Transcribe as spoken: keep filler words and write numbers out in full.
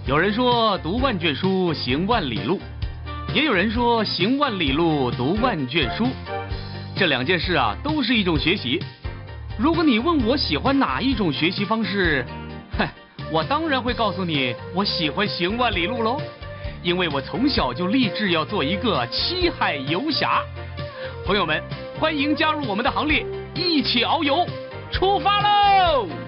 有人说读万卷书，行万里路，也有人说行万里路，读万卷书。这两件事啊，都是一种学习。如果你问我喜欢哪一种学习方式，嗨，我当然会告诉你，我喜欢行万里路喽，因为我从小就立志要做一个七海游侠。朋友们，欢迎加入我们的行列，一起遨游，出发喽！